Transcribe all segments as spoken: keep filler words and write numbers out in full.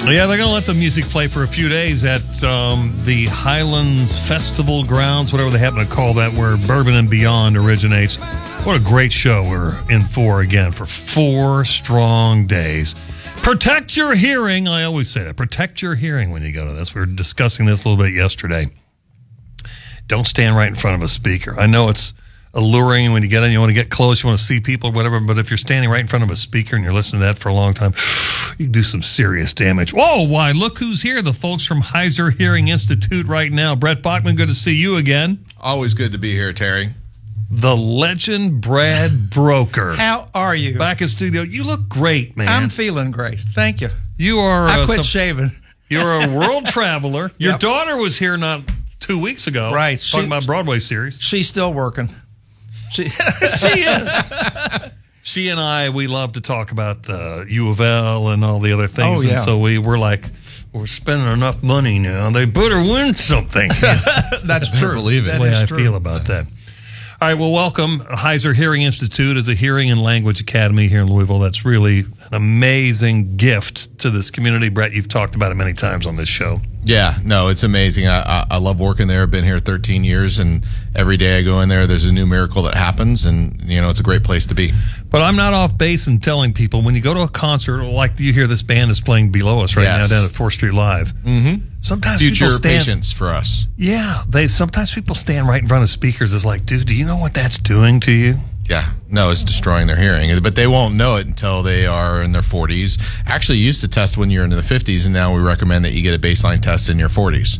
Yeah, they're going to let the music play for a few days at um, the Highlands Festival Grounds, whatever they happen to call that, where Bourbon and Beyond originates. What a great show we're in for again for four strong days. Protect your hearing. I always say that. Protect your hearing when you go to this. We were discussing this a little bit yesterday. Don't stand right in front of a speaker. I know it's alluring when you get in, you want to get close, you want to see people, whatever, but if you're standing right in front of a speaker and you're listening to that for a long time, you can do some serious damage. Whoa, why, look who's here, the folks from Heiser Hearing Institute right now. Brett Bachman, good to see you again. Always good to be here, Terry. The legend Brad Broker. How are you? Back in studio. You look great, man. I'm feeling great. Thank you. You are. I uh, quit some, shaving. You're a world traveler. Your Yep. daughter was here not two weeks ago. Right. Talking She- about Broadway series. She's still working. She, She is. She and I, we love to talk about uh, U of L and all the other things. Oh, yeah. And so we were like, we're spending enough money now. They better win something. that's true. believe it. That the way is I true. feel about that. All right, well, welcome. Heiser Hearing Institute is a hearing and language academy here in Louisville. That's really an amazing gift to this community. Brett, you've talked about it many times on this show. Yeah, no, it's amazing. I, I, I love working there. I've been here thirteen years, and every day I go in there, there's a new miracle that happens, and, you know, it's a great place to be. But I'm not off base in telling people, when you go to a concert, like you hear this band is playing below us right Yes. now down at fourth Street Live. Mm-hmm. Sometimes Future people stand, patience for us. Yeah, they sometimes people stand right in front of speakers. It's like, dude, do you know what that's doing to you? Yeah, no, it's destroying their hearing, but they won't know it until they are in their forties. Actually, you used to test when you're in the fifties, and now we recommend that you get a baseline test in your forties.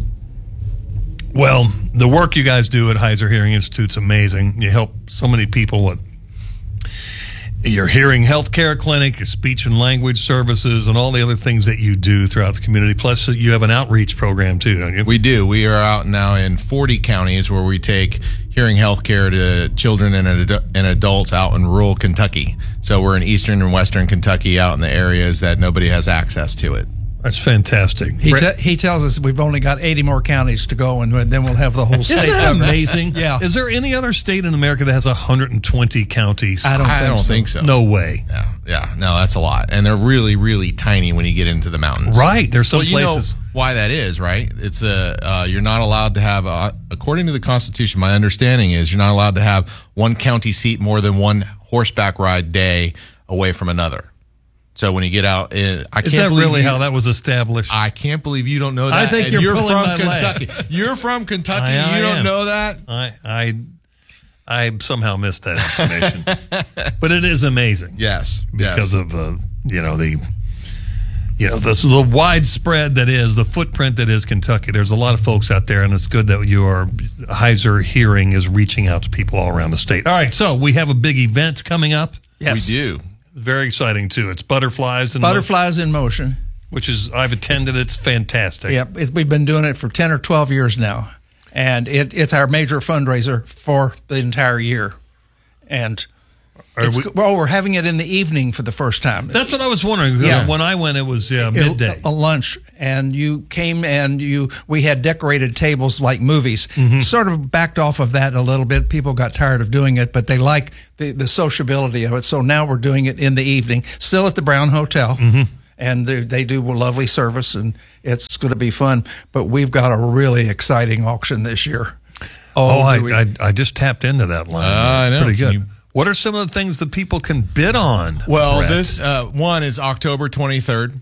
Well, the work you guys do at Heiser Hearing Institute is amazing. You help so many people with your hearing healthcare clinic, your speech and language services, and all the other things that you do throughout the community. Plus, you have an outreach program too, don't you? We do. We are out now in forty counties where we take hearing health care to children and, ad- and adults out in rural Kentucky. So we're in eastern and western Kentucky, out in the areas that nobody has access to it. That's fantastic. He, Brett- te- he tells us we've only got eighty more counties to go, and then we'll have the whole Isn't state that covered. amazing? Yeah. Is there any other state in America that has one hundred twenty counties? I don't I think don't so. think so. No way. Yeah, yeah, no, that's a lot. And they're really, really tiny when you get into the mountains. Right. There's some Well, you places. know why that is, right? It's a, uh, you're not allowed to have, uh, according to the Constitution, my understanding is you're not allowed to have one county seat more than one horseback ride day away from another. So when you get out, uh, I Is can't that believe really you, how that was established? I can't believe you don't know that. I think and you're pulling from my leg. Kentucky. You're from Kentucky. I- I you don't am. know that. I I I somehow missed that information, but it is amazing. Yes, because yes. of uh, you know the you know the, the widespread that is the footprint that is Kentucky. There's a lot of folks out there, and it's good that your Heiser Hearing is reaching out to people all around the state. All right, so we have a big event coming up. Yes. we do. Very exciting too. It's Butterflies and Butterflies in Motion. which is I've attended. It's fantastic. Yep, it's, we've been doing it for ten or twelve years now, and it, it's our major fundraiser for the entire year. And Are it's, we- well, we're having it in the evening for the first time. That's what I was wondering. Because Yeah. when I went, it was yeah, It- midday. a lunch, and you came and you we had decorated tables like movies. Mm-hmm. Sort of backed off of that a little bit. People got tired of doing it, but they like the the sociability of it. So now we're doing it in the evening, still at the Brown Hotel. Mm-hmm. And they, they do a lovely service, and it's going to be fun. But we've got a really exciting auction this year. Oh, I, do we- I I just tapped into that line. Ah, I know. Pretty good. Can you- What are some of the things that people can bid on? Well, Brett? this uh, one is October twenty-third,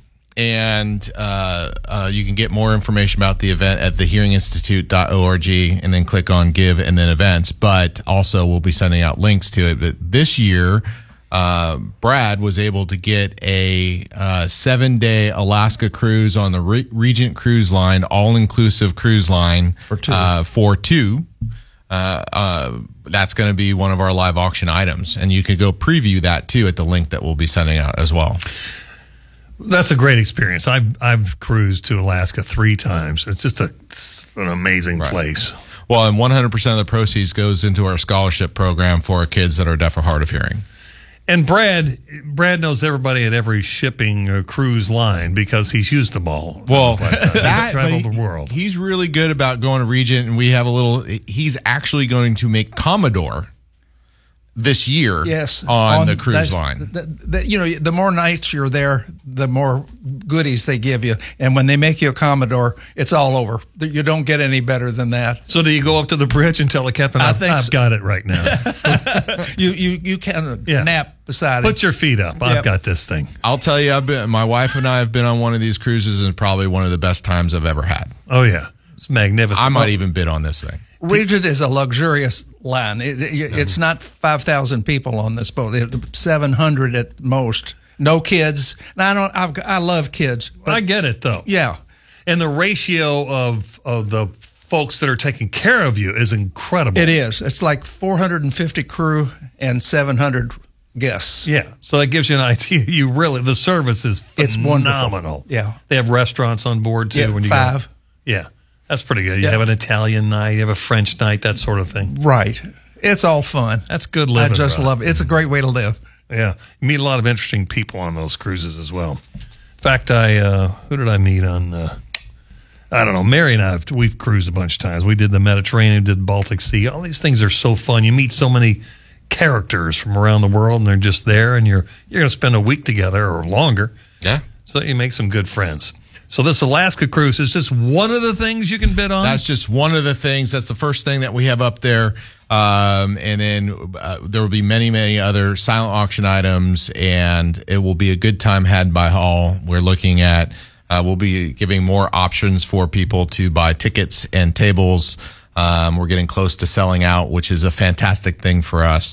and uh, uh, you can get more information about the event at the hearing institute dot org, and then click on Give and then Events. But also, we'll be sending out links to it. But this year, uh, Brad was able to get a uh, seven-day Alaska cruise on the Re- Regent Cruise Line, all-inclusive cruise line For two. Uh, for two. Uh, uh, that's going to be one of our live auction items, and you could go preview that too at the link that we'll be sending out as well. That's a great experience. I've I've cruised to Alaska three times. It's just a it's an amazing Right. place. Well, and one hundred percent of the proceeds goes into our scholarship program for our kids that are deaf or hard of hearing. And Brad Brad knows everybody at every shipping or cruise line because he's used them all. Well, His lifetime. He's that traveled but he- the world. He's really good about going to Regent, and we have a little. He's actually going to make Commodore this year. Yes, on, the cruise that's- line. th- th- th- you know, the more nights you're there, the more goodies they give you. And when they make you a Commodore, it's all over. You don't get any better than that. So do you go up to the bridge and tell the captain, I I've, think I've so. got it right now? You you you can Yeah. nap beside Put it. your feet up. I've Yep. got this thing. I'll tell you, I've been. My wife and I have been on one of these cruises, and probably one of the best times I've ever had. Oh, yeah. It's magnificent. I might even bid on this thing. Regent is a luxurious line. It, it, it's not five thousand people on this boat. It, seven hundred at most. No kids. Now, I don't. I've, I love kids. But I get it, though. yeah, And the ratio of of the folks that are taking care of you is incredible. it is. It's like four hundred fifty crew and seven hundred guests. Yeah. So that gives you an idea. You really, the service is It's phenomenal. wonderful. Yeah. They have restaurants on board, too. Yeah, when you five. Go. Yeah. That's pretty good. You Yeah. have an Italian night, you have a French night, that sort of thing. Right. It's all fun. That's good living. I just brother. love it. It's a great way to live. Yeah. You meet a lot of interesting people on those cruises as well. In fact, I, uh, who did I meet on, uh, I don't know, Mary and I, have, we've cruised a bunch of times. We did the Mediterranean, did Baltic Sea. All these things are so fun. You meet so many characters from around the world, and they're just there, and you're you're going to spend a week together or longer. Yeah. So you make some good friends. So this Alaska cruise is just one of the things you can bid on? That's just one of the things. That's the first thing that we have up there. Um, and then uh, there will be many, many other silent auction items, and it will be a good time had by all. We're looking at, uh, we'll be giving more options for people to buy tickets and tables. Um, we're getting close to selling out, which is a fantastic thing for us.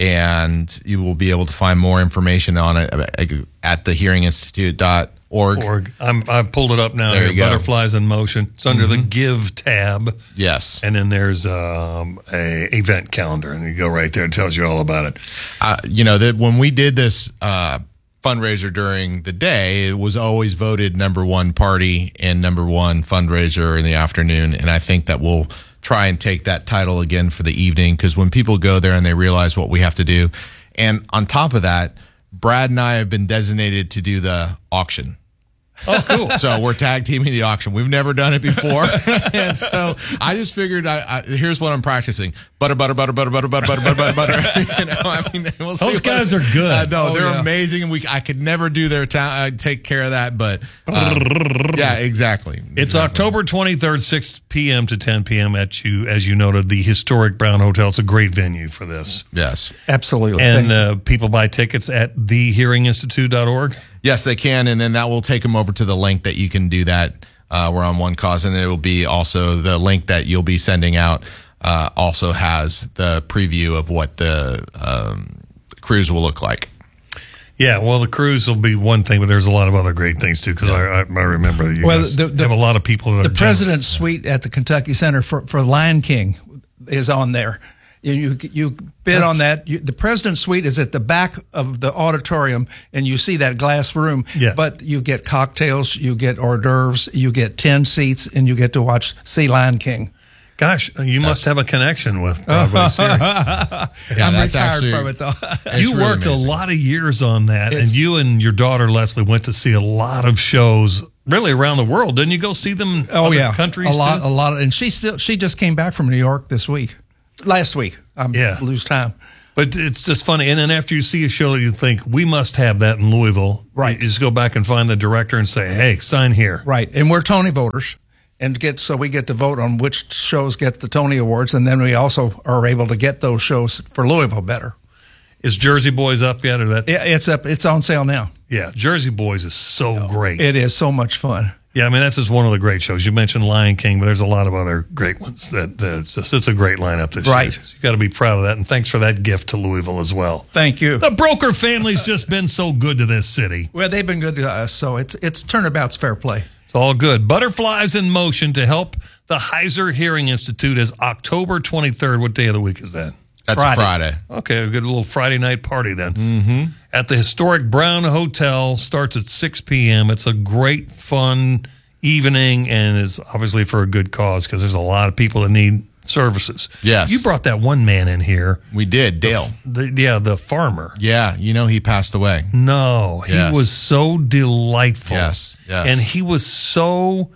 And you will be able to find more information on it at the hearing institute dot org. Org. I'm, I've pulled it up now. There Here, you go. Butterflies in Motion. It's under the Give tab. Yes. And then there's um, a event calendar, and you go right there. It tells you all about it. Uh, you know, that when we did this uh, fundraiser during the day, it was always voted number one party and number one fundraiser in the afternoon. And I think that we'll try and take that title again for the evening, because when people go there and they realize what we have to do. And on top of that, Brad and I have been designated to do the auction. Oh, cool. So we're tag teaming the auction. We've never done it before. And so I just figured, I, I, here's what I'm practicing. Butter, butter, butter, butter, butter, butter, butter, butter, butter, butter. You know, I mean, we'll see Those what- guys are good. Uh, no, Oh, they're yeah. amazing. And we, I could never do their town, uh, take care of that, but uh, yeah, exactly. It's Exactly. October twenty-third, six p.m. to ten p.m. at you, as you noted, the historic Brown Hotel. It's a great venue for this. Yes. Absolutely. And uh, people buy tickets at the hearing institute dot org. Yes, they can. And then that will take them over to the link that you can do that. Uh, we're on One Cause, and it will be also the link that you'll be sending out uh, also has the preview of what the um, cruise will look like. Yeah, well, the cruise will be one thing, but there's a lot of other great things, too, because I, I, I remember that you Well, guys the- the- have a lot of people that are the generous. President's Suite at the Kentucky Center for, for Lion King is on there. You you, you bid on that. You, the President's Suite is at the back of the auditorium, and you see that glass room. Yeah. But you get cocktails, you get hors d'oeuvres, you get ten seats, and you get to watch see Lion King. Gosh, you must have a connection with Broadway series. Yeah, I'm that's retired actually- from it, though. It's You really worked amazing. a lot of years on that, It's- and you and your daughter Leslie went to see a lot of shows, really around the world. Didn't you go see them? In Oh other yeah, countries a lot, too? a lot, and she still she just came back from New York this week, last week. I Yeah. lose time. But it's just funny. And then after you see a show, you think we must have that in Louisville. Right. You just go back and find the director and say, "Hey, sign here." Right, and we're Tony voters, and get so we get to vote on which shows get the Tony Awards, and then we also are able to get those shows for Louisville better. Is Jersey Boys up yet, or that? Yeah, it's up. It's on sale now. Yeah, Jersey Boys is so great. It is so much fun. Yeah, I mean that's just one of the great shows. You mentioned Lion King, but there's a lot of other great ones. That, that it's just it's a great lineup this Right. year. You got to be proud of that, and thanks for that gift to Louisville as well. Thank you. The Broker family's just been so good to this city. Well, they've been good to us, so it's it's turnabout's fair play. It's all good. Butterflies in Motion to help the Heiser Hearing Institute is October twenty-third. What day of the week is that? That's Friday. a Friday. Okay, a good little Friday night party then. Mm-hmm. At the historic Brown Hotel, starts at six p.m. It's a great, fun evening, and is obviously for a good cause because there's a lot of people that need services. Yes. You brought that one man in here. We did, Dale. The, yeah, the farmer. Yeah, you know he passed away. No, he Yes. was so delightful. Yes, yes. And he was so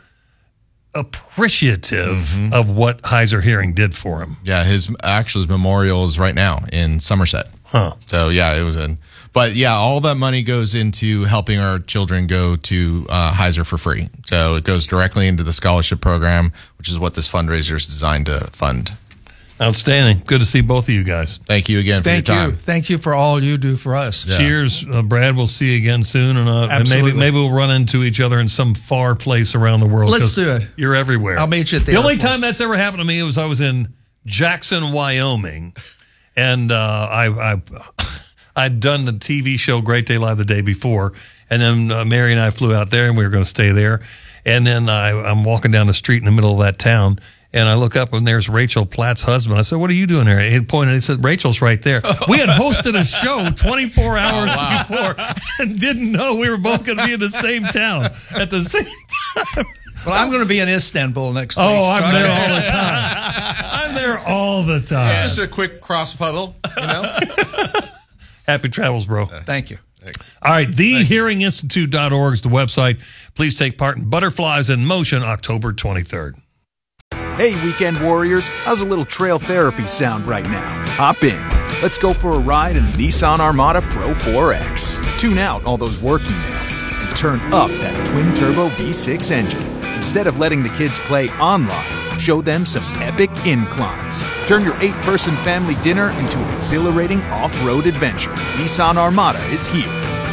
appreciative Mm-hmm. of what Heiser Hearing did for him. Yeah, his actually his memorial is right now in Somerset. Huh. So yeah, it was a. But but yeah, all that money goes into helping our children go to uh, Heiser for free. So it goes directly into the scholarship program, which is what this fundraiser is designed to fund. Outstanding. Good to see both of you guys. Thank you again for Thank your time. you. Thank you for all you do for us. Yeah. Cheers, uh, Brad. We'll see you again soon, and, uh, and maybe Absolutely. maybe we'll run into each other in some far place around the world. Let's 'cause do it. You're everywhere. I'll meet you at the The only airport. time that's ever happened to me was I was in Jackson, Wyoming, and uh, I, I I'd done the T V show Great Day Live the day before, and then uh, Mary and I flew out there, and we were going to stay there, and then I, I'm walking down the street in the middle of that town. And I look up and there's Rachel Platt's husband. I said, "What are you doing there?" He pointed. He said, "Rachel's right there." We had hosted a show twenty-four hours Oh, wow. before and didn't know we were both going to be in the same town at the same time. Well, I'm going to be in Istanbul next week. Oh, so I'm there I- all the time. I'm there all the time. It's just a quick cross puddle, you know? Happy travels, bro. Thank you. All right, the hearing institute dot org is the website. Please take part in Butterflies in Motion, October twenty-third. Hey, weekend warriors, how's a little trail therapy sound right now? Hop in. Let's go for a ride in the Nissan Armada Pro four X. Tune out all those work emails and turn up that twin-turbo V six engine. Instead of letting the kids play online, show them some epic inclines. Turn your eight-person family dinner into an exhilarating off-road adventure. Nissan Armada is here.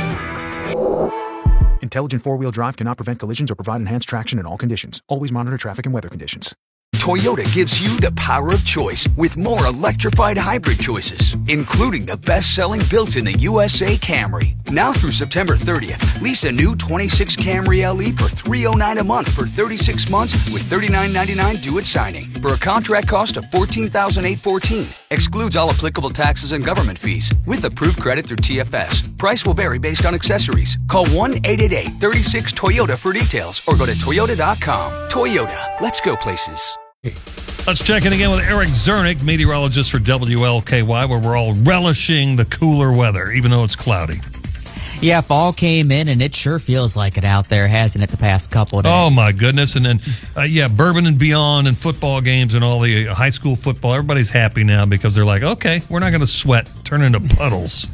Intelligent four-wheel drive cannot prevent collisions or provide enhanced traction in all conditions. Always monitor traffic and weather conditions. Toyota gives you the power of choice with more electrified hybrid choices, including the best-selling built in the U S A Camry. Now through September thirtieth, lease a new twenty-six Camry L E for three hundred nine dollars a month for thirty-six months with thirty-nine ninety-nine due at signing for a contract cost of fourteen thousand eight hundred fourteen dollars. Excludes all applicable taxes and government fees with approved credit through T F S. Price will vary based on accessories. Call one eight eight eight, three six, Toyota for details or go to toyota dot com. Toyota, let's go places. Let's check in again with Eric Zernick, meteorologist for W L K Y, where we're all relishing the cooler weather, even though it's cloudy. Yeah, fall came in, and it sure feels like it out there, hasn't it, the past couple of days? Oh, my goodness. And then, uh, yeah, Bourbon and Beyond and football games and all the high school football, everybody's happy now because they're like, okay, we're not going to sweat, turn into puddles.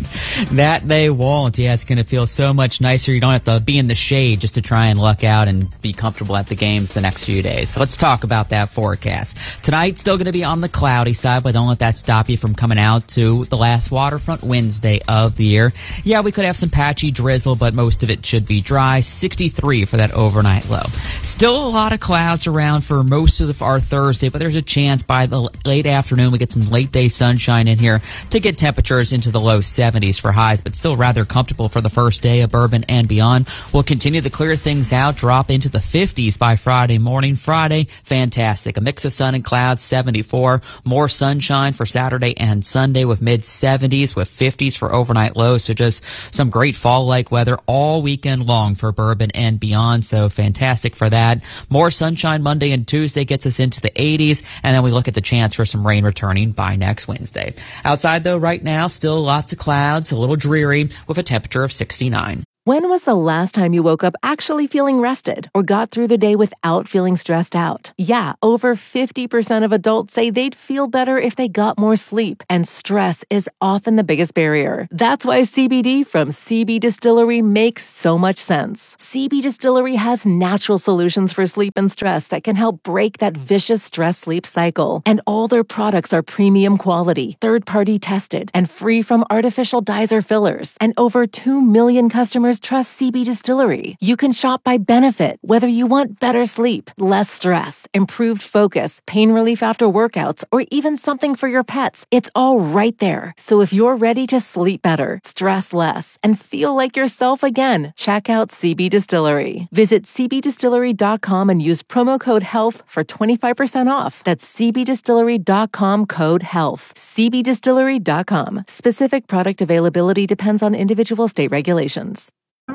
That they won't. Yeah, it's going to feel so much nicer. You don't have to be in the shade just to try and luck out and be comfortable at the games the next few days. So let's talk about that forecast. Tonight, still going to be on the cloudy side, but don't let that stop you from coming out to the last waterfront Wednesday of the year. Yeah, we could have some patchy drizzle, but most of it should be dry. sixty-three for that overnight low. Still a lot of clouds around for most of the, our Thursday, but there's a chance by the late afternoon we get some late day sunshine in here to get temperatures into the low seventies for highs, but still rather comfortable for the first day of Bourbon and Beyond. We'll continue to clear things out, drop into the fifties by Friday morning. Friday, fantastic. A mix of sun and clouds, seventy-four. More sunshine for Saturday and Sunday with mid-seventies with fifties for overnight lows. So just some great fall-like weather all weekend long for Bourbon and Beyond. So fantastic for that. More sunshine Monday and Tuesday gets us into the eighties, and then we look at the chance for some rain returning by next Wednesday. Outside, though, right now, still lots of clouds, a little dreary with a temperature of sixty-nine. When was the last time you woke up actually feeling rested or got through the day without feeling stressed out? Yeah, over fifty percent of adults say they'd feel better if they got more sleep, and stress is often the biggest barrier. That's why C B D from C B Distillery makes so much sense. C B Distillery has natural solutions for sleep and stress that can help break that vicious stress-sleep cycle. And all their products are premium quality, third-party tested, and free from artificial dyes or fillers. And over two million customers trust C B Distillery. You can shop by benefit, whether you want better sleep, less stress, improved focus, pain relief after workouts, or even something for your pets. It's all right there. So if you're ready to sleep better, stress less, and feel like yourself again, check out C B Distillery. Visit c b distillery dot com and use promo code HEALTH for twenty-five percent off. That's c b distillery dot com code HEALTH. c b distillery dot com. Specific product availability depends on individual state regulations.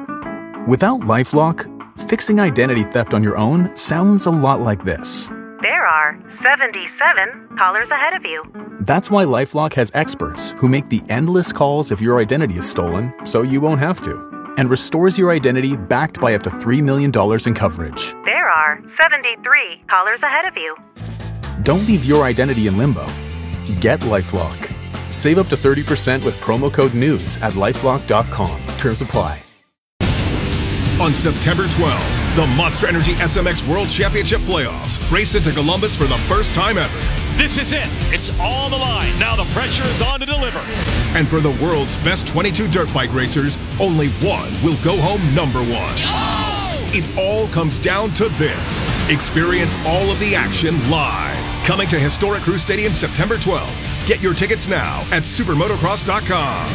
Without LifeLock, fixing identity theft on your own sounds a lot like this. There are seventy-seven callers ahead of you. That's why LifeLock has experts who make the endless calls if your identity is stolen, so you won't have to, and restores your identity backed by up to three million dollars in coverage. There are seventy-three callers ahead of you. Don't leave your identity in limbo. Get LifeLock. Save up to thirty percent with promo code NEWS at lifelock dot com. Terms apply. On September twelfth, the Monster Energy S M X World Championship Playoffs race into Columbus for the first time ever. This is it. It's on the line. Now the pressure is on to deliver. And for the world's best twenty-two dirt bike racers, only one will go home number one. Oh! It all comes down to this. Experience all of the action live. Coming to historic Crew Stadium September twelfth. Get your tickets now at supermotocross dot com.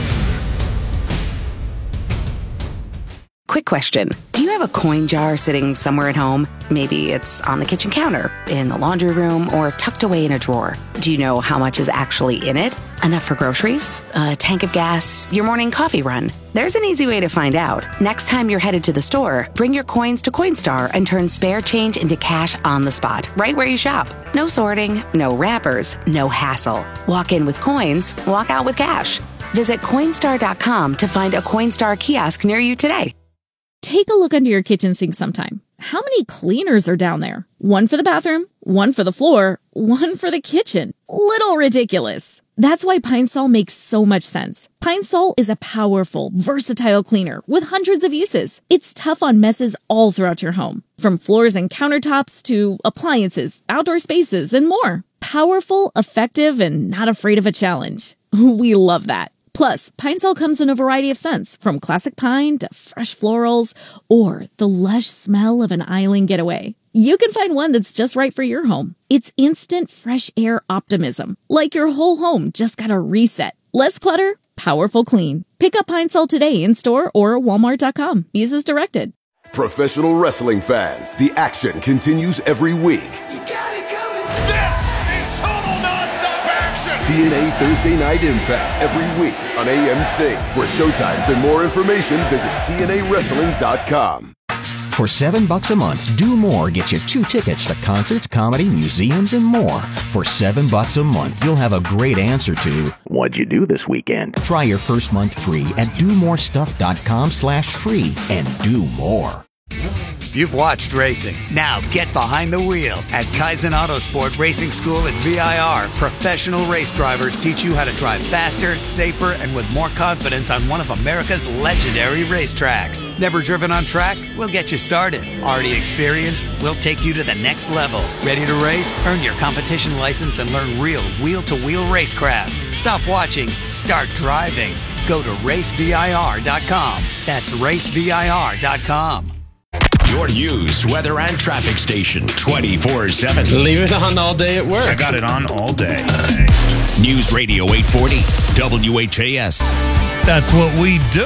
Quick question. Do you have a coin jar sitting somewhere at home? Maybe it's on the kitchen counter, in the laundry room, or tucked away in a drawer. Do you know how much is actually in it? Enough for groceries, a tank of gas, your morning coffee run? There's an easy way to find out. Next time you're headed to the store, bring your coins to Coinstar and turn spare change into cash on the spot, right where you shop. No sorting, no wrappers, no hassle. Walk in with coins, walk out with cash. Visit Coinstar dot com to find a Coinstar kiosk near you today. Take a look under your kitchen sink sometime. How many cleaners are down there? One for the bathroom, one for the floor, one for the kitchen. Little ridiculous. That's why Pine Sol makes so much sense. Pine Sol is a powerful, versatile cleaner with hundreds of uses. It's tough on messes all throughout your home, from floors and countertops to appliances, outdoor spaces, and more. Powerful, effective, and not afraid of a challenge. We love that. Plus, Pine Sol comes in a variety of scents, from classic pine to fresh florals, or the lush smell of an island getaway. You can find one that's just right for your home. It's instant fresh air optimism, like your whole home just got a reset. Less clutter, powerful clean. Pick up Pine Sol today in store or walmart dot com. Use as directed. Professional wrestling fans, the action continues every week. T N A Thursday Night Impact every week on A M C. For showtimes and more information, visit T N A wrestling dot com. For seven bucks a month, Do More gets you two tickets to concerts, comedy, museums, and more. For seven bucks a month, you'll have a great answer to what'd you do this weekend? Try your first month free at do more stuff dot com slash free and do more. You've watched racing. Now get behind the wheel. At Kaizen Autosport Racing School at V I R, professional race drivers teach you how to drive faster, safer, and with more confidence on one of America's legendary racetracks. Never driven on track? We'll get you started. Already experienced? We'll take you to the next level. Ready to race? Earn your competition license and learn real wheel-to-wheel racecraft. Stop watching. Start driving. Go to race V I R dot com. That's race V I R dot com. Your news, weather, and traffic station twenty-four seven. Leave it on all day at work. I got it on all day. News Radio eight forty, W H A S. That's what we do.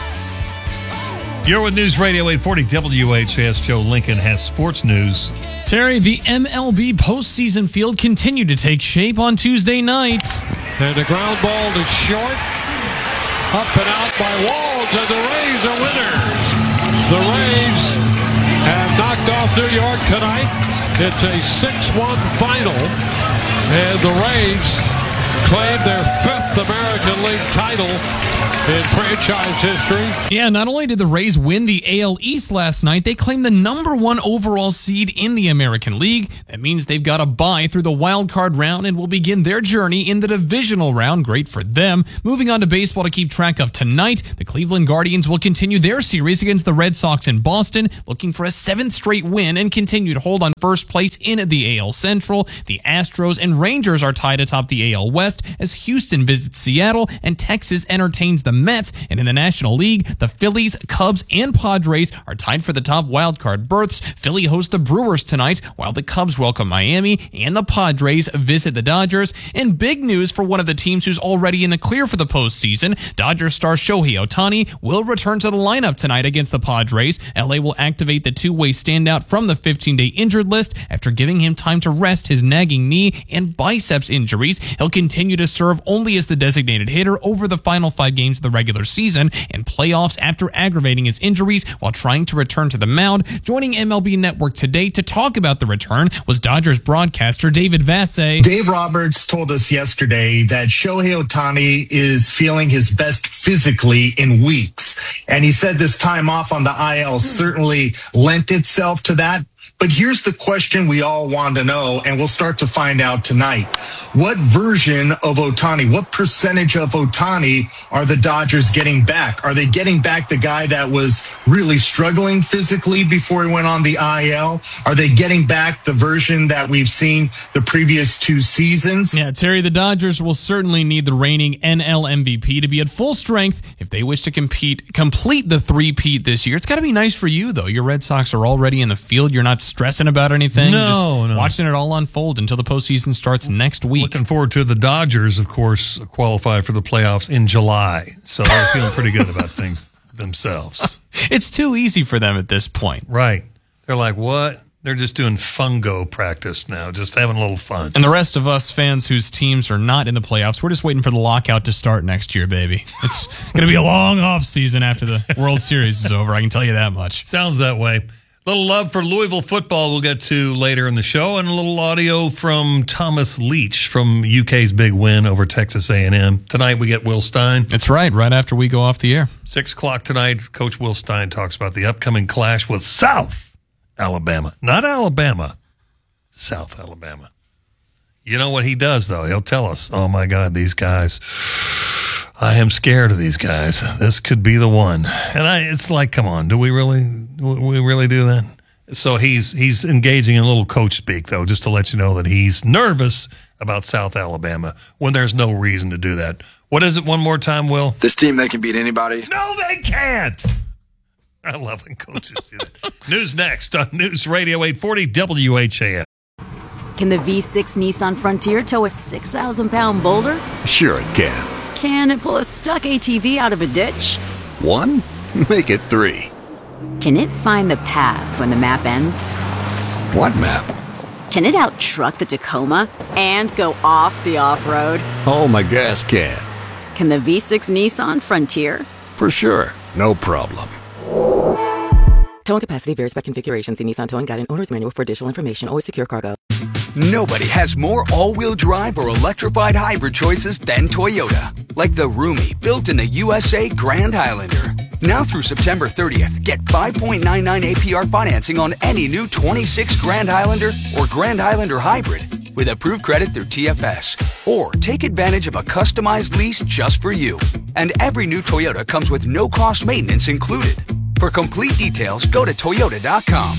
You're with News Radio eight forty, W H A S. Joe Lincoln has sports news. Terry, the M L B postseason field continued to take shape on Tuesday night. And the ground ball is short. Up and out by Walls, and the Rays are winners. The Rays have knocked off New York tonight. It's a six one final, and the Rays claim their fifth American League title in franchise history. Yeah, not only did the Rays win the A L East last night, they claimed the number one overall seed in the American League. That means they've got a bye through the wild card round and will begin their journey in the divisional round. Great for them. Moving on to baseball to keep track of tonight, the Cleveland Guardians will continue their series against the Red Sox in Boston, looking for a seventh straight win and continue to hold on first place in the A L Central. The Astros and Rangers are tied atop the A L West as Houston visits Seattle and Texas entertains the Mets. And in the National League, the Phillies, Cubs, and Padres are tied for the top wildcard berths. Philly hosts the Brewers tonight, while the Cubs welcome Miami, and the Padres visit the Dodgers. And big news for one of the teams who's already in the clear for the postseason, Dodgers star Shohei Ohtani will return to the lineup tonight against the Padres. L A will activate the two-way standout from the fifteen-day injured list after giving him time to rest his nagging knee and biceps injuries. He'll continue to serve only as the designated hitter over the final five games of the regular season and playoffs after aggravating his injuries while trying to return to the mound. Joining M L B Network today to talk about the return was Dodgers broadcaster David Vassegh. Dave Roberts told us yesterday that Shohei Ohtani is feeling his best physically in weeks. And he said this time off on the I L certainly lent itself to that. But here's the question we all want to know, and we'll start to find out tonight. What version of Ohtani, what percentage of Ohtani are the Dodgers getting back? Are they getting back the guy that was really struggling physically before he went on the I L? Are they getting back the version that we've seen the previous two seasons? Yeah, Terry, the Dodgers will certainly need the reigning N L M V P to be at full strength if they wish to compete, complete the three-peat this year. It's got to be nice for you, though. Your Red Sox are already in the field. You're not stressing about anything. No, Just no. watching it all unfold until the postseason starts next week. Looking forward to the Dodgers, of course, qualify for the playoffs in July. So they're feeling pretty good about things themselves. It's too easy for them at this point. Right. They're like, what? They're just doing fungo practice now, just having a little fun. And the rest of us fans whose teams are not in the playoffs, we're just waiting for the lockout to start next year, baby. It's going to be a long off season after the World Series is over. I can tell you that much. Sounds that way. A little love for Louisville football we'll get to later in the show, and a little audio from Thomas Leach from U K's big win over Texas A and M. Tonight we get Will Stein. That's right, right after we go off the air. Six o'clock tonight, Coach Will Stein talks about the upcoming clash with South Alabama. Not Alabama, South Alabama. You know what he does, though? He'll tell us, oh, my God, these guys, I am scared of these guys. This could be the one. And I, it's like, come on, do we really, do we really do that? So he's he's engaging in a little coach speak, though, just to let you know that he's nervous about South Alabama when there's no reason to do that. What is it one more time, Will? This team, they can beat anybody. No, they can't. I love when coaches do that. News next on News Radio eight forty W H A S. Can the V six Nissan Frontier tow a six thousand pound boulder? Sure it can. Can it pull a stuck A T V out of a ditch? One? Make it three. Can it find the path when the map ends? What map? Can it out-truck the Tacoma and go off the off-road? Oh, my gas can. Can the V six Nissan Frontier? For sure. No problem. Towing capacity varies by configuration. See Nissan Towing Guide and Owner's Manual for additional information. Always secure cargo. Nobody has more all-wheel drive or electrified hybrid choices than Toyota. Like the roomy, built in the U S A Grand Highlander. Now through September thirtieth, get five point nine nine A P R financing on any new twenty-six Grand Highlander or Grand Highlander Hybrid with approved credit through T F S. Or take advantage of a customized lease just for you. And every new Toyota comes with no-cost maintenance included. For complete details, go to Toyota dot com.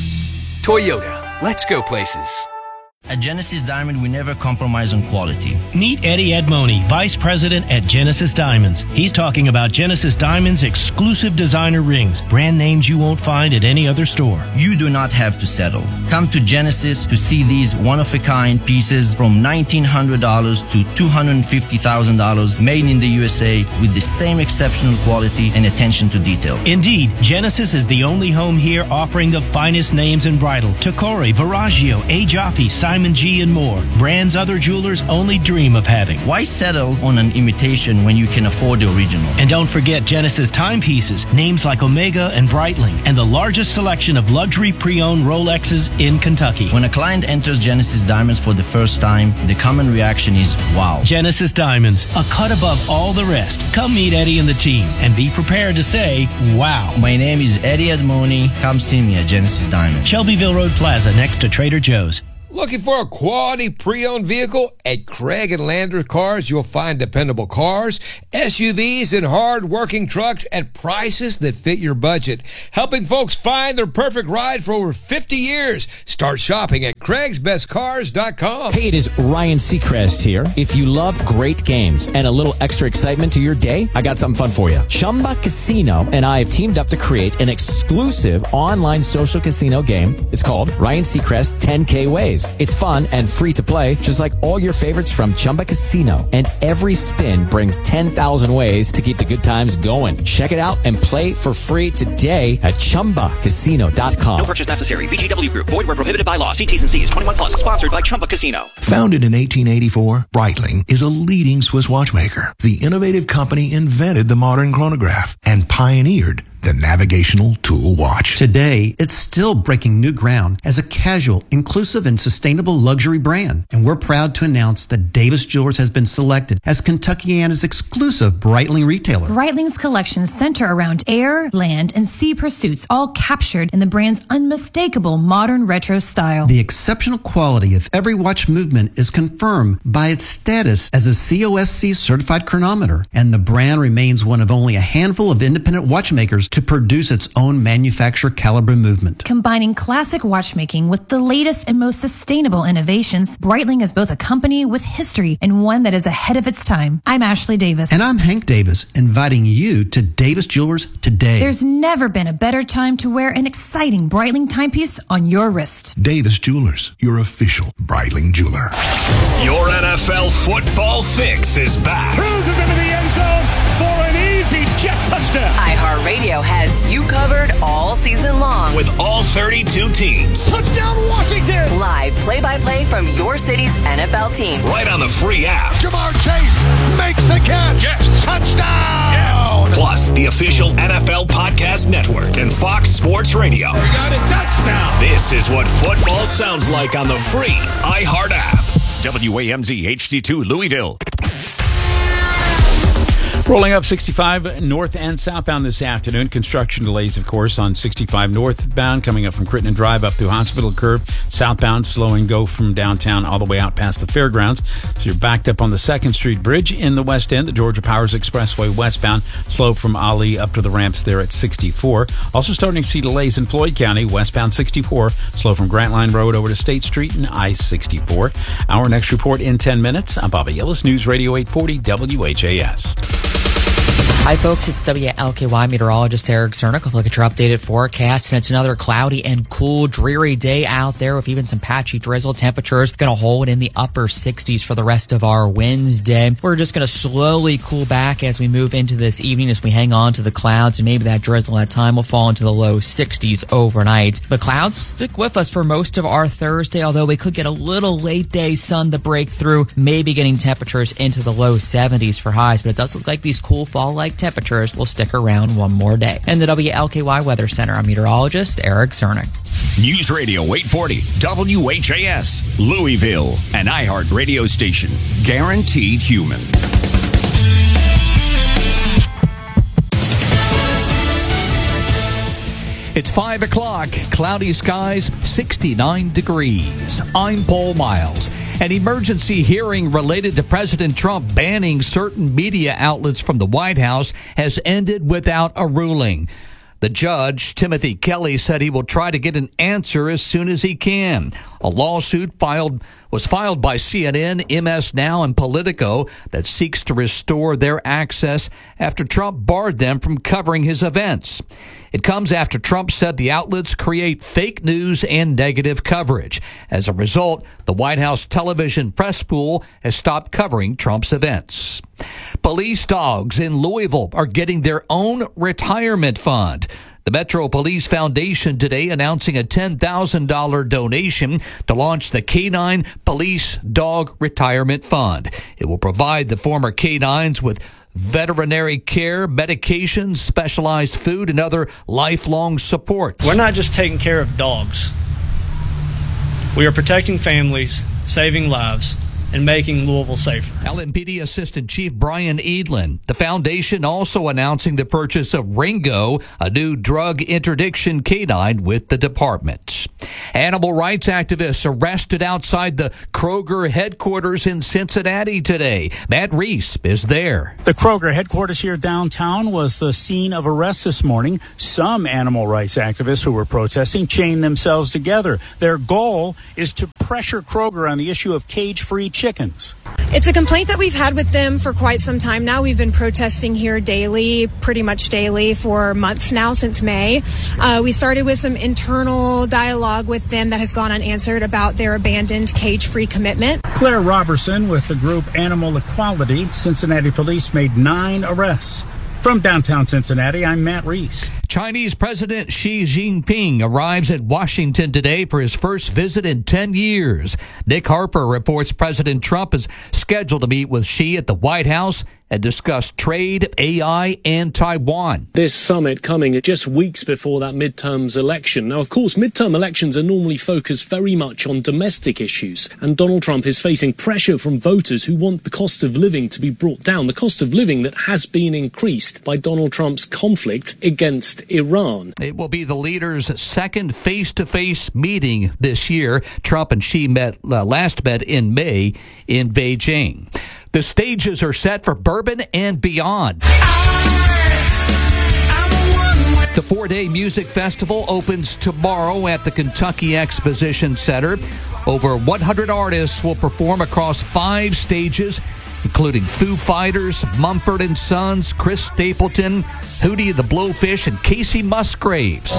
Toyota, let's go places. At Genesis Diamond, we never compromise on quality. Meet Eddie Edmoni, Vice President at Genesis Diamonds. He's talking about Genesis Diamonds' exclusive designer rings, brand names you won't find at any other store. You do not have to settle. Come to Genesis to see these one-of-a-kind pieces from nineteen hundred dollars to two hundred fifty thousand dollars made in the U S A with the same exceptional quality and attention to detail. Indeed, Genesis is the only home here offering the finest names in bridal. Tacori, Viraggio, A. Jaffe, Simon G, and more. Brands other jewelers only dream of having. Why settle on an imitation when you can afford the original? And don't forget Genesis timepieces, names like Omega and Breitling, and the largest selection of luxury pre-owned Rolexes in Kentucky. When a client enters Genesis Diamonds for the first time, the common reaction is wow. Genesis Diamonds, a cut above all the rest. Come meet Eddie and the team and be prepared to say wow. My name is Eddie Edmoni. Come see me at Genesis Diamonds. Shelbyville Road Plaza next to Trader Joe's. Looking for a quality pre-owned vehicle? At Craig and Lander Cars, you'll find dependable cars, S U Vs, and hard-working trucks at prices that fit your budget. Helping folks find their perfect ride for over fifty years. Start shopping at craigs best cars dot com. Hey, it is Ryan Seacrest here. If you love great games and a little extra excitement to your day, I got something fun for you. Chumba Casino and I have teamed up to create an exclusive online social casino game. It's called Ryan Seacrest ten K Ways. It's fun and free to play, just like all your favorites from Chumba Casino. And every spin brings ten thousand ways to keep the good times going. Check it out and play for free today at chumba casino dot com. No purchase necessary. V G W Group. Void where prohibited by law. See T's and C's. twenty-one plus. Sponsored by Chumba Casino. Founded in eighteen eighty-four, Breitling is a leading Swiss watchmaker. The innovative company invented the modern chronograph and pioneered the navigational tool watch. Today, it's still breaking new ground as a casual, inclusive, and sustainable luxury brand. And we're proud to announce that Davis Jewelers has been selected as Kentuckiana's exclusive Breitling retailer. Breitling's collections center around air, land, and sea pursuits, all captured in the brand's unmistakable modern retro style. The exceptional quality of every watch movement is confirmed by its status as a C O S C certified chronometer, and the brand remains one of only a handful of independent watchmakers to produce its own manufacturer caliber movement. Combining classic watchmaking with the latest and most sustainable innovations, Breitling is both a company with history and one that is ahead of its time. I'm Ashley Davis. And I'm Hank Davis, inviting you to Davis Jewelers today. There's never been a better time to wear an exciting Breitling timepiece on your wrist. Davis Jewelers, your official Breitling jeweler. Your N F L football fix is back. Cruises into the end zone for an easy jet touchdown. iHeartRadio has you covered all season long with all thirty-two teams. Touchdown Washington! Live play-by-play from your city's N F L team. Right on the free app. Jamar Chase makes the catch. Yes. Touchdown! Yes. Plus, the official N F L Podcast Network and Fox Sports Radio. We got a touchdown. This is what football sounds like on the free iHeart app. W A M Z H D two Louisville. Rolling up sixty-five north and southbound this afternoon. Construction delays, of course, on sixty-five northbound coming up from Crittenden Drive up through Hospital Curve. Southbound, slow and go from downtown all the way out past the fairgrounds. So you're backed up on the second Street Bridge in the west end. The Georgia Powers Expressway westbound, slow from Ali up to the ramps there at sixty-four. Also starting to see delays in Floyd County, westbound sixty-four, slow from Grant Line Road over to State Street and I sixty-four. Our next report in ten minutes. I'm Bobby Ellis, News Radio eight forty W H A S. Hi, folks. It's W L K Y meteorologist Eric Cernick. We'll look at your updated forecast, and it's another cloudy and cool, dreary day out there with even some patchy drizzle. Temperatures going to hold in the upper sixties for the rest of our Wednesday. We're just going to slowly cool back as we move into this evening as we hang on to the clouds, and maybe that drizzle at time will fall into the low sixties overnight. The clouds stick with us for most of our Thursday, although we could get a little late day sun to break through, maybe getting temperatures into the low seventies for highs, but it does look like these cool fall-like temperatures will stick around one more day. In the W L K Y Weather Center, I'm meteorologist Eric Cernick. News Radio eight forty W H A S, Louisville, an iHeart radio station. Guaranteed human. It's five o'clock, cloudy skies, sixty-nine degrees. I'm Paul Miles. An emergency hearing related to President Trump banning certain media outlets from the White House has ended without a ruling. The judge, Timothy Kelly, said he will try to get an answer as soon as he can. A lawsuit filed was filed by C N N, M S Now, and Politico that seeks to restore their access after Trump barred them from covering his events. It comes after Trump said the outlets create fake news and negative coverage. As a result, the White House television press pool has stopped covering Trump's events. Police dogs in Louisville are getting their own retirement fund. The Metro Police Foundation today announcing a ten thousand dollars donation to launch the Canine Police Dog Retirement Fund. It will provide the former canines with veterinary care, medications, specialized food, and other lifelong support. We're not just taking care of dogs. We are protecting families, saving lives, and making Louisville safer. L M P D Assistant Chief Brian Edlin. The foundation also announcing the purchase of Ringo, a new drug interdiction canine with the department. Animal rights activists arrested outside the Kroger headquarters in Cincinnati today. Matt Reese is there. The Kroger headquarters here downtown was the scene of arrests this morning. Some animal rights activists who were protesting chained themselves together. Their goal is to pressure Kroger on the issue of cage-free chickens. It's a complaint that we've had with them for quite some time now. We've been protesting here daily, pretty much daily, for months now, since May. Uh, we started with some internal dialogue with them that has gone unanswered about their abandoned cage-free commitment. Claire Robertson with the group Animal Equality. Cincinnati police made nine arrests. From downtown Cincinnati, I'm Matt Reese. Chinese President Xi Jinping arrives at Washington today for his first visit in ten years. Nick Harper reports President Trump is scheduled to meet with Xi at the White House and discuss trade, A I, and Taiwan. This summit coming just weeks before that midterms election. Now, of course, midterm elections are normally focused very much on domestic issues, and Donald Trump is facing pressure from voters who want the cost of living to be brought down, the cost of living that has been increased by Donald Trump's conflict against Iran. It will be the leaders' second face-to-face meeting this year. Trump and Xi met uh, last met in May in Beijing. The stages are set for Bourbon and Beyond. The four-day music festival opens tomorrow at the Kentucky Exposition Center. Over one hundred artists will perform across five stages, including Foo Fighters, Mumford and Sons, Chris Stapleton, Hootie and the Blowfish, and Casey Musgraves.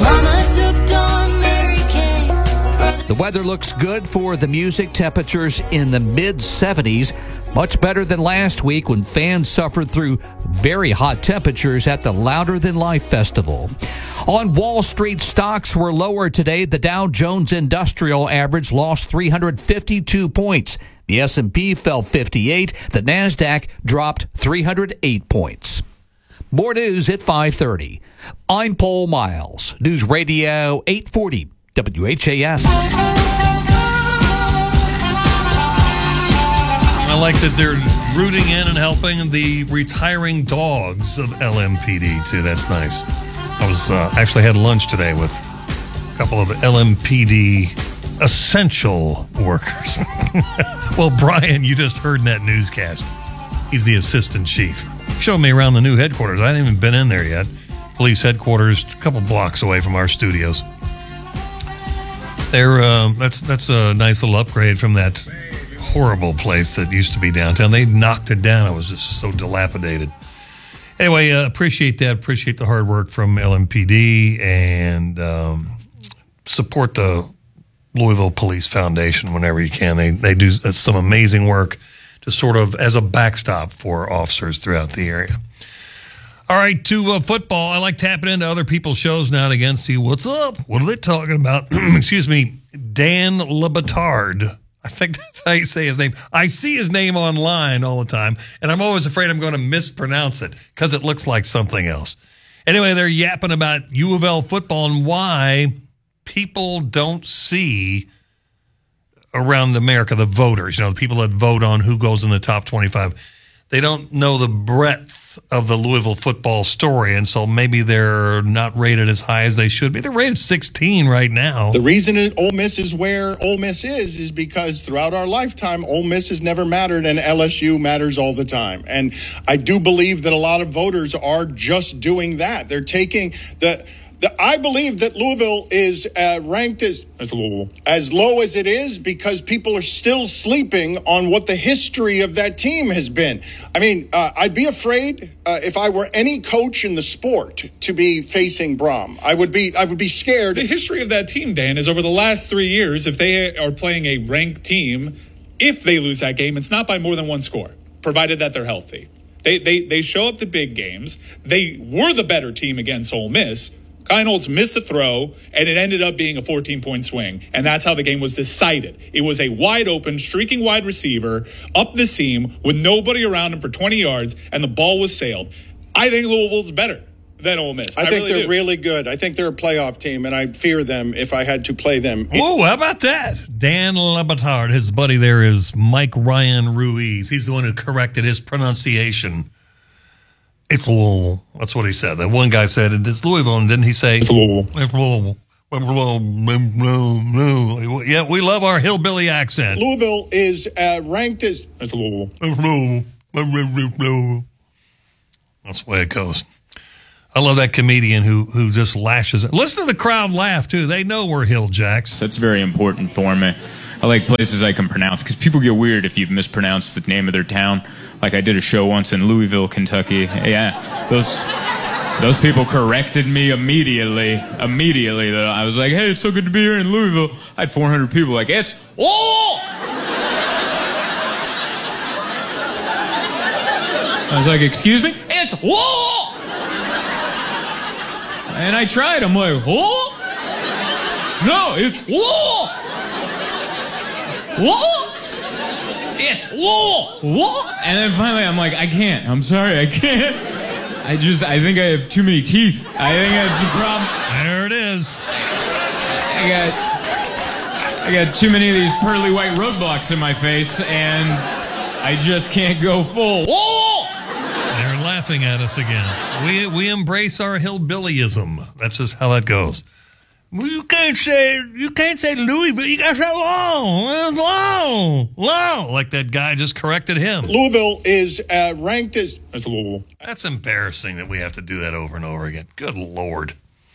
The weather looks good for the music. Temperatures in the mid seventies, much better than last week when fans suffered through very hot temperatures at the Louder Than Life Festival. On Wall Street, stocks were lower today. The Dow Jones Industrial Average lost three hundred fifty-two points. The S and P fell fifty-eight. The NASDAQ dropped three hundred eight points. More news at five thirty. I'm Paul Miles. News Radio eight forty W H A S. I like that they're rooting in and helping the retiring dogs of L M P D, too. That's nice. I was uh, actually had lunch today with a couple of L M P D essential workers. Well, Brian, you just heard in that newscast. He's the assistant chief. Showed me around the new headquarters. I haven't even been in there yet. Police headquarters, a couple blocks away from our studios. They're uh, that's that's a nice little upgrade from that horrible place that used to be downtown. They knocked it down. It was just so dilapidated. Anyway, uh, appreciate that. Appreciate the hard work from L M P D, and um, support the Louisville Police Foundation whenever you can. They they do some amazing work to sort of as a backstop for officers throughout the area. All right, to uh, football. I like tapping into other people's shows now and again, see what's up. What are they talking about? Excuse me, Dan Le Batard. I think that's how you say his name. I see his name online all the time, and I'm always afraid I'm going to mispronounce it because it looks like something else. Anyway, they're yapping about U of L football and why people don't see around America, the voters, you know, the people that vote on who goes in the top twenty-five. They don't know the breadth of the Louisville football story, and so maybe they're not rated as high as they should be. They're rated sixteen right now. The reason that Ole Miss is where Ole Miss is is because throughout our lifetime, Ole Miss has never mattered, and L S U matters all the time. And I do believe that a lot of voters are just doing that. They're taking the... The, I believe that Louisville is uh, ranked as as low. as low as it is because people are still sleeping on what the history of that team has been. I mean, uh, I'd be afraid uh, if I were any coach in the sport to be facing Brom. I would be I would be scared. The history of that team, Dan, is over the last three years, if they are playing a ranked team, if they lose that game, it's not by more than one score, provided that they're healthy. They they they show up to big games. They were the better team against Ole Miss. Keinholz missed a throw, and it ended up being a fourteen-point swing. And that's how the game was decided. It was a wide-open, streaking wide receiver up the seam with nobody around him for twenty yards, and the ball was sailed. I think Louisville's better than Ole Miss. I, I think really they're do. really good. I think they're a playoff team, and I fear them if I had to play them. Whoa, how about that? Dan Le Batard, his buddy there is Mike Ryan Ruiz. He's the one who corrected his pronunciation. It's Louisville. That's what he said. That one guy said, it's Louisville, and didn't he say, it's Louisville. It's Louisville. Yeah, we love our hillbilly accent. Louisville is uh, ranked as... It's Louisville. It's Louisville. That's the way it goes. I love that comedian who who just lashes it. Listen to the crowd laugh, too. They know we're hill jacks. That's very important for me. I like places I can pronounce, because people get weird if you've mispronounced the name of their town. Like I did a show once in Louisville, Kentucky. Yeah, those those people corrected me immediately. Immediately, that I was like, "Hey, it's so good to be here in Louisville." I had four hundred people like, "It's oh!" I was like, "Excuse me, it's whoa!" And I tried. I'm like, oh? No, it's whoa. Whoa. It's whoa. Whoa. And then finally I'm like, I can't. I'm sorry, I can't. I just, I think I have too many teeth. I think that's the problem. There it is. I got, I got too many of these pearly white roadblocks in my face, and I just can't go full. Whoa! They're laughing at us again. We we embrace our hillbillyism. That's just how that goes. Well, you can't say you can't say Louis, but you got to say long, it's long, long. Like that guy just corrected him. Louisville is uh, ranked as. That's Louisville. That's embarrassing that we have to do that over and over again. Good Lord.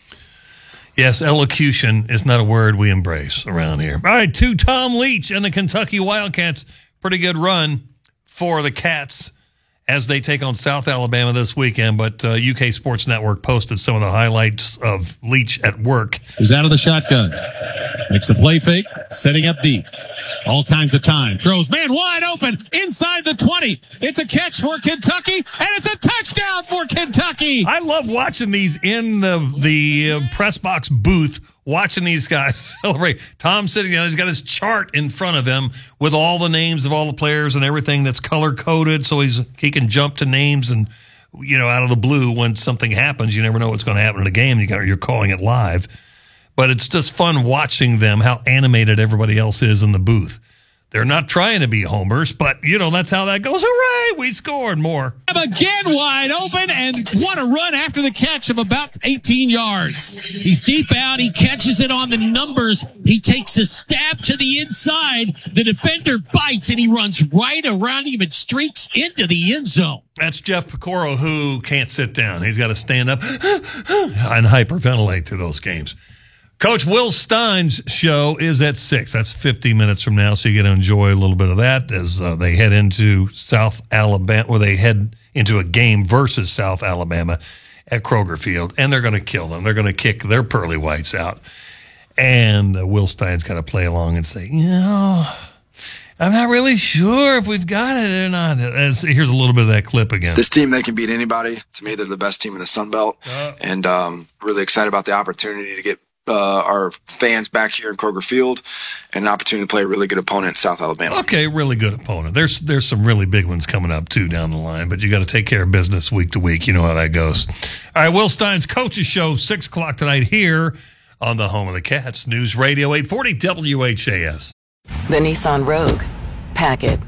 Yes, elocution is not a word we embrace around here. All right, to Tom Leach and the Kentucky Wildcats. Pretty good run for the Cats as they take on South Alabama this weekend. But uh, U K Sports Network posted some of the highlights of Leach at work. He's out of the shotgun. Makes the play fake, setting up deep. All kinds of time. Throws, man, wide open, inside the twenty. It's a catch for Kentucky, and it's a touchdown for Kentucky. I love watching these in the, the uh, press box booth, watching these guys celebrate. Tom's sitting down. He's got his chart in front of him with all the names of all the players and everything that's color-coded, so he's he can jump to names and, you know, out of the blue when something happens. You never know what's going to happen in a game. You got, you're calling it live. But it's just fun watching them, how animated everybody else is in the booth. They're not trying to be homers, but, you know, that's how that goes. Hooray, we scored more. Again wide open, and what a run after the catch of about eighteen yards. He's deep out. He catches it on the numbers. He takes a stab to the inside. The defender bites, and he runs right around him and streaks into the end zone. That's Jeff Pecoro, who can't sit down. He's got to stand up and hyperventilate through those games. Coach Will Stein's show is at six. That's fifty minutes from now, so you get to enjoy a little bit of that as uh, they head into South Alabama, or they head into a game versus South Alabama at Kroger Field, and they're going to kill them. They're going to kick their pearly whites out. And uh, Will Stein's got to play along and say, you know, I'm not really sure if we've got it or not. As, here's a little bit of that clip again. This team, they can beat anybody. To me, they're the best team in the Sun Belt, uh, and um, really excited about the opportunity to get Uh, our fans back here in Kroger Field, and an opportunity to play a really good opponent in South Alabama. Okay, really good opponent. There's there's some really big ones coming up, too, down the line, but you got to take care of business week to week. You know how that goes. All right, Will Stein's Coaches Show, six o'clock tonight here on the home of the Cats. News Radio eight forty W H A S. The Nissan Rogue. Pack it.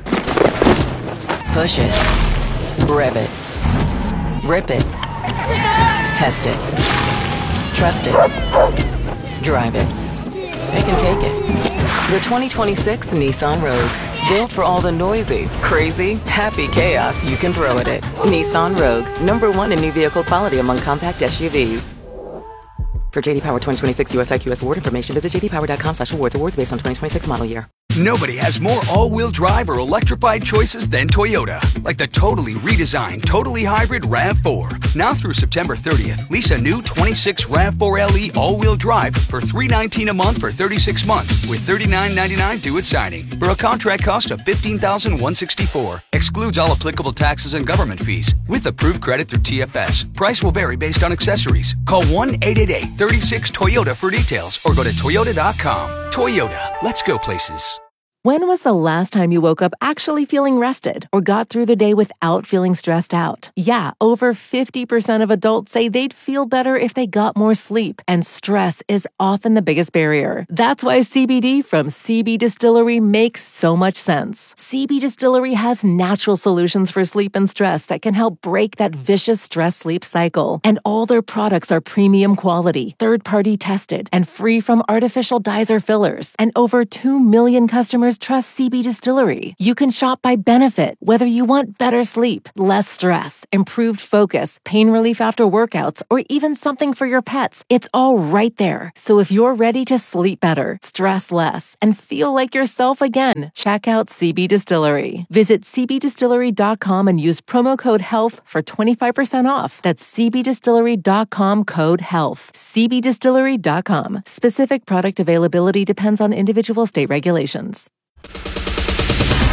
Push it. Rev it. Rip it. Test it. Trust it. Drive it. They can take it. The twenty twenty-six Nissan Rogue. Built for all the noisy, crazy, happy chaos you can throw at it. Nissan Rogue. Number one in new vehicle quality among compact S U Vs. For J D Power twenty twenty-six U S I Q S award information, visit j d power dot com slash awards. Awards based on twenty twenty-six model year. Nobody has more all-wheel drive or electrified choices than Toyota. Like the totally redesigned, totally hybrid RAV four. Now through September thirtieth, lease a new twenty-six RAV four L E all-wheel drive for three hundred nineteen dollars a month for thirty-six months with thirty-nine ninety-nine due at signing for a contract cost of fifteen thousand one hundred sixty-four dollars. Excludes all applicable taxes and government fees with approved credit through T F S. Price will vary based on accessories. Call one eight eight eight, three six, Toyota for details or go to toyota dot com. Toyota, let's go places. When was the last time you woke up actually feeling rested or got through the day without feeling stressed out? Yeah, over fifty percent of adults say they'd feel better if they got more sleep, and stress is often the biggest barrier. That's why C B D from C B Distillery makes so much sense. C B Distillery has natural solutions for sleep and stress that can help break that vicious stress-sleep cycle. And all their products are premium quality, third-party tested, and free from artificial dyes or fillers. And over two million customers trust C B Distillery. You can shop by benefit, whether you want better sleep, less stress, improved focus, pain relief after workouts, or even something for your pets. It's all right there. So if you're ready to sleep better, stress less, and feel like yourself again, check out C B Distillery. Visit c b distillery dot com and use promo code HEALTH for twenty-five percent off. That's c b distillery dot com code HEALTH. c b distillery dot com. Specific product availability depends on individual state regulations.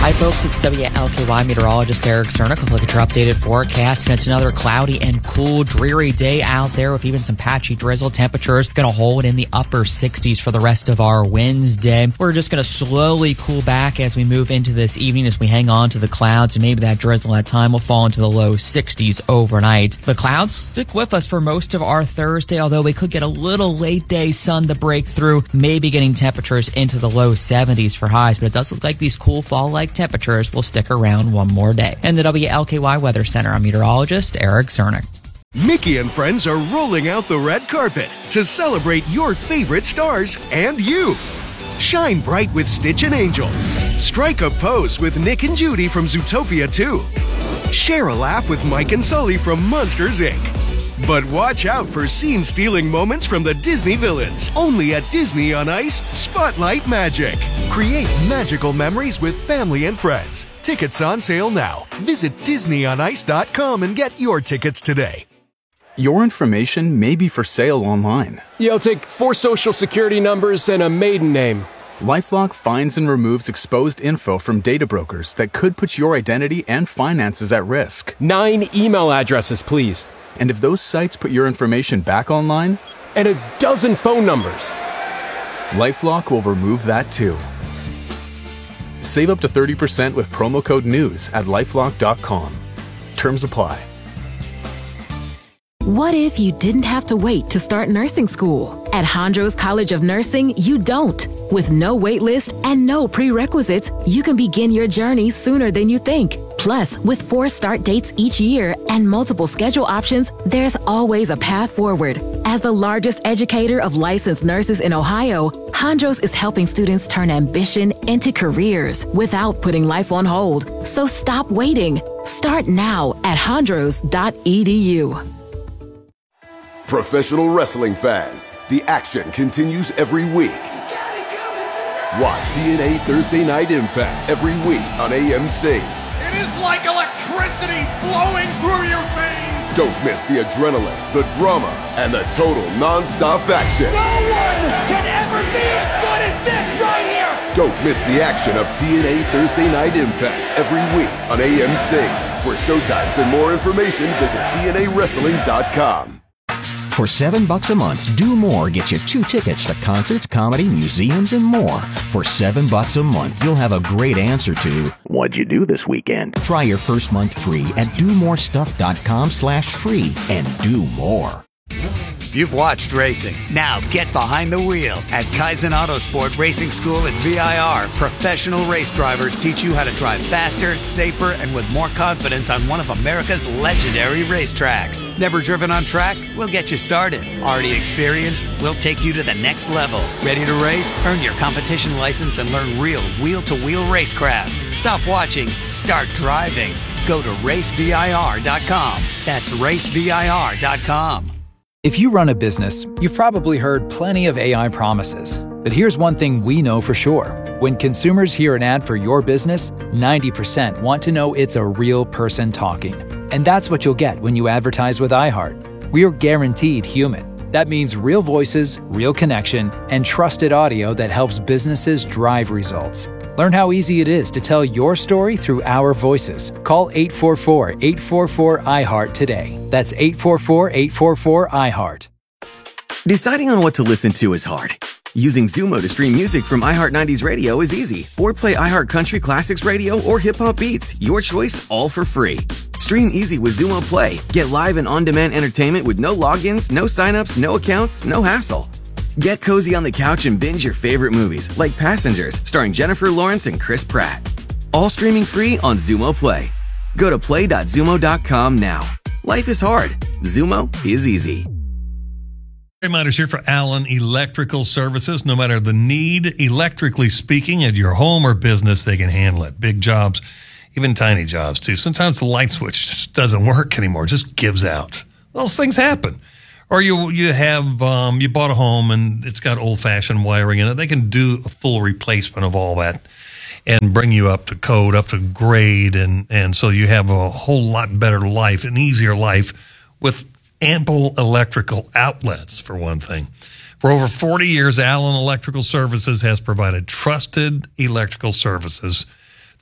Hi, folks. It's W L K Y meteorologist Eric Cernick. Look at your updated forecast, and it's another cloudy and cool, dreary day out there with even some patchy drizzle. Temperatures going to hold in the upper sixties for the rest of our Wednesday. We're just going to slowly cool back as we move into this evening as we hang on to the clouds, and maybe that drizzle at time will fall into the low sixties overnight. The clouds stick with us for most of our Thursday, although we could get a little late day sun to break through, maybe getting temperatures into the low seventies for highs, but it does look like these cool fall-like temperatures will stick around one more day. And the W L K Y Weather Center, I'm meteorologist Eric Cernick. Mickey and friends are rolling out the red carpet to celebrate your favorite stars and you. Shine bright with Stitch and Angel. Strike a pose with Nick and Judy from Zootopia two. Share a laugh with Mike and Sully from Monsters, Incorporated. But watch out for scene-stealing moments from the Disney villains. Only at Disney on Ice, Spotlight Magic. Create magical memories with family and friends. Tickets on sale now. Visit disney on ice dot com and get your tickets today. Your information may be for sale online. You'll take four social security numbers and a maiden name. LifeLock finds and removes exposed info from data brokers that could put your identity and finances at risk. Nine email addresses, please. And if those sites put your information back online? And a dozen phone numbers. LifeLock will remove that too. Save up to thirty percent with promo code NEWS at lifelock dot com. Terms apply. What if you didn't have to wait to start nursing school? At Hondros College of Nursing, you don't. With no wait list and no prerequisites, you can begin your journey sooner than you think. Plus, with four start dates each year and multiple schedule options, there's always a path forward. As the largest educator of licensed nurses in Ohio, Hondros is helping students turn ambition into careers without putting life on hold. So stop waiting. Start now at hondros dot e d u. Professional wrestling fans, the action continues every week. Watch T N A Thursday Night Impact every week on A M C. It is like electricity flowing through your veins. Don't miss the adrenaline, the drama, and the total non-stop action. No one can ever be as good as this right here. Don't miss the action of T N A Thursday Night Impact every week on A M C. For showtimes and more information, visit T N A wrestling dot com. For seven bucks a month, Do More gets you two tickets to concerts, comedy, museums, and more. For seven bucks a month, you'll have a great answer to what'd you do this weekend? Try your first month free at do more stuff dot com slash free and do more. You've watched racing. Now get behind the wheel. At Kaizen Autosport Racing School at V I R, professional race drivers teach you how to drive faster, safer, and with more confidence on one of America's legendary racetracks. Never driven on track? We'll get you started. Already experienced? We'll take you to the next level. Ready to race? Earn your competition license and learn real wheel-to-wheel racecraft. Stop watching. Start driving. Go to race V I R dot com. That's race V I R dot com. If you run a business, you've probably heard plenty of A I promises. But here's one thing we know for sure. When consumers hear an ad for your business, ninety percent want to know it's a real person talking. And that's what you'll get when you advertise with iHeart. We are guaranteed human. That means real voices, real connection, and trusted audio that helps businesses drive results. Learn how easy it is to tell your story through our voices. Call eight four four, eight four four, I heart today. That's eight four four, eight four four, I heart. Deciding on what to listen to is hard. Using Zumo to stream music from iHeart nineties Radio is easy. Or play iHeart Country Classics Radio or Hip Hop Beats. Your choice, all for free. Stream easy with Zumo Play. Get live and on-demand entertainment with no logins, no signups, no accounts, no hassle. Get cozy on the couch and binge your favorite movies, like Passengers, starring Jennifer Lawrence and Chris Pratt. All streaming free on Zumo Play. Go to play dot zumo dot com now. Life is hard. Zumo is easy. Reminders here for Allen Electrical Services. No matter the need, electrically speaking, at your home or business, they can handle it. Big jobs, even tiny jobs, too. Sometimes the light switch just doesn't work anymore. It just gives out. Those things happen. Or you you have um, you bought a home and it's got old-fashioned wiring in it. They can do a full replacement of all that and bring you up to code, up to grade, and, and so you have a whole lot better life, an easier life with ample electrical outlets, for one thing. For over forty years, Allen Electrical Services has provided trusted electrical services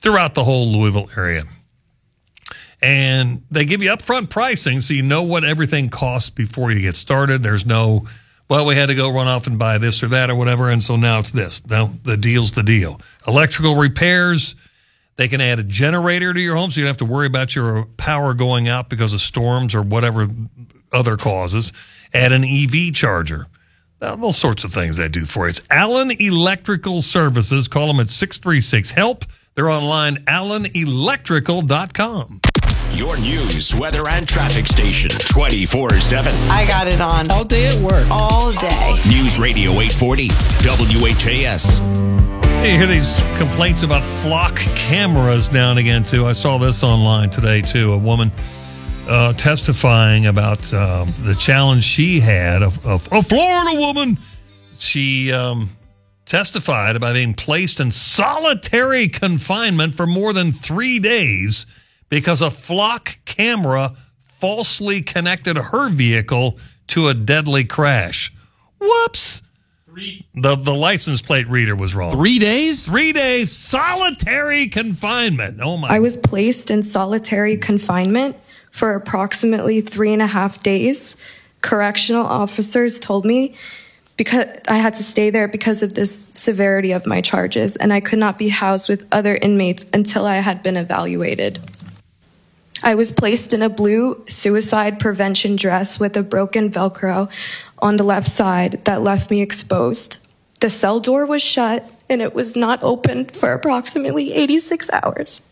throughout the whole Louisville area. And they give you upfront pricing so you know what everything costs before you get started. There's no, well, we had to go run off and buy this or that or whatever, and so now it's this. No, the deal's the deal. Electrical repairs, they can add a generator to your home so you don't have to worry about your power going out because of storms or whatever other causes. Add an E V charger. Now, those sorts of things they do for you. It's Allen Electrical Services. Call them at six three six HELP. They're online, allen electrical dot com. Your news, weather, and traffic station twenty-four seven. I got it on. All day at work. All day. News Radio eight forty, W H A S. Hey, you hear these complaints about flock cameras now and again, too. I saw this online today, too. A woman uh, testifying about um, the challenge she had. Of, of a Florida woman. She um, testified about being placed in solitary confinement for more than three days because a flock camera falsely connected her vehicle to a deadly crash. Whoops. Three. The, the license plate reader was wrong. Three days? Three days solitary confinement. Oh, my. I was placed in solitary confinement for approximately three and a half days. Correctional officers told me because I had to stay there because of this severity of my charges, and I could not be housed with other inmates until I had been evaluated. I was placed in a blue suicide prevention dress with a broken Velcro on the left side that left me exposed. The cell door was shut, and it was not opened for approximately eighty-six hours.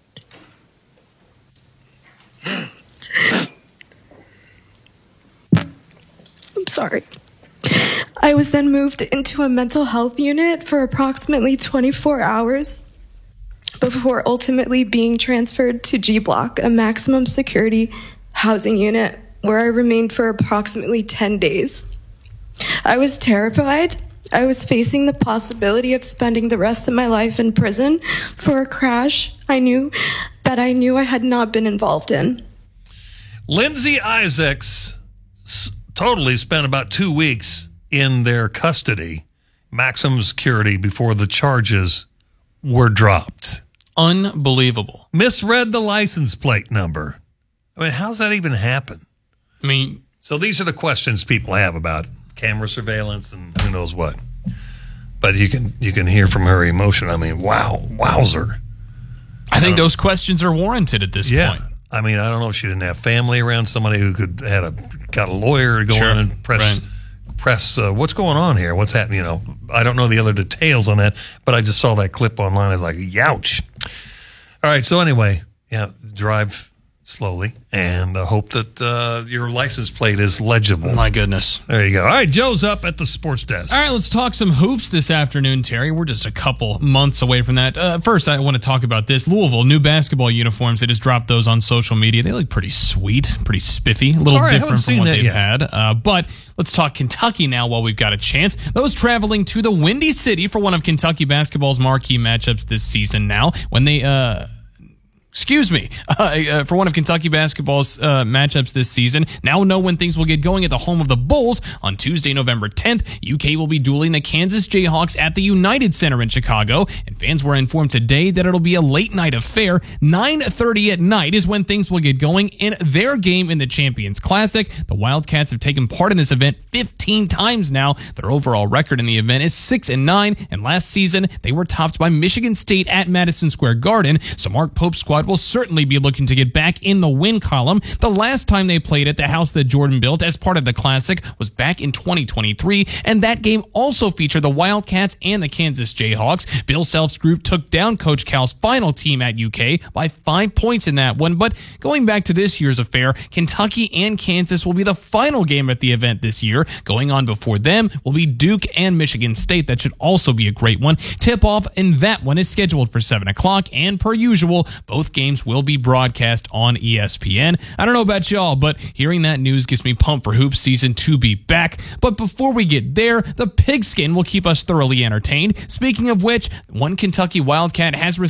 I'm sorry. I was then moved into a mental health unit for approximately twenty-four hours before ultimately being transferred to G Block, a maximum security housing unit, where I remained for approximately ten days. I was terrified. I was facing the possibility of spending the rest of my life in prison for a crash I knew that I knew I had not been involved in. Lindsay Isaacs s- totally spent about two weeks in their custody, maximum security, before the charges were dropped. Unbelievable. Misread the license plate number. I mean, how's that even happen? I mean, so these are the questions people have about camera surveillance and who knows what. But you can you can hear from her emotion. I mean, wow, wowzer. I think those questions are warranted at this yeah. point. I mean, I don't know if she didn't have family around, somebody who could had a got a lawyer to go Sure. on and press Right. press uh, what's going on here, what's happening. You know, I don't know the other details on that, but I just saw that clip online. I was like, youch. All right, so anyway, yeah, drive slowly and uh, hope that uh, your license plate is legible. My goodness. There you go. All right, Joe's up at the sports desk. All right, let's talk some hoops this afternoon, Terry. We're just a couple months away from that. Uh, first, I want to talk about this. Louisville, new basketball uniforms. They just dropped those on social media. They look pretty sweet, pretty spiffy, a little Sorry, I haven't different from seen what that they've yet. had. Uh, but let's talk Kentucky now while we've got a chance. Those traveling to the Windy City for one of Kentucky basketball's marquee matchups this season now. When they... Uh, Excuse me, uh, uh, for one of Kentucky basketball's uh, matchups this season. Now know when things will get going at the home of the Bulls. On Tuesday, November tenth, U K will be dueling the Kansas Jayhawks at the United Center in Chicago. And fans were informed today that it'll be a late night affair. nine thirty at night is when things will get going in their game in the Champions Classic. The Wildcats have taken part in this event fifteen times now. Their overall record in the event is six and nine. And last season, they were topped by Michigan State at Madison Square Garden. So Mark Pope's squad will certainly be looking to get back in the win column. The last time they played at the house that Jordan built as part of the Classic was back in twenty twenty-three, and that game also featured the Wildcats and the Kansas Jayhawks. Bill Self's group took down Coach Cal's final team at U K by five points in that one. But going back to this year's affair, Kentucky and Kansas will be the final game at the event this year. Going on before them will be Duke and Michigan State. That should also be a great one. Tip-off in that one is scheduled for seven o'clock, and per usual, both games will be broadcast on E S P N. I don't know about y'all, but hearing that news gets me pumped for hoops season to be back. But before we get there, the pigskin will keep us thoroughly entertained. Speaking of which, one Kentucky Wildcat has received